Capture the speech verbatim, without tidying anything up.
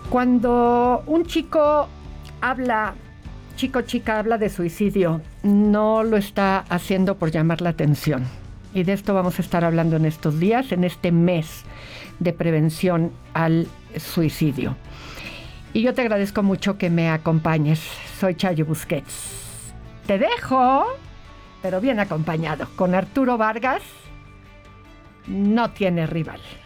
Cuando un chico habla, chico chica habla de suicidio, no lo está haciendo por llamar la atención. Y de esto vamos a estar hablando en estos días, en este mes de prevención al suicidio. Y yo te agradezco mucho que me acompañes. Soy Chayo Busquets. Te dejo, pero bien acompañado, con Arturo Vargas. No tiene rival.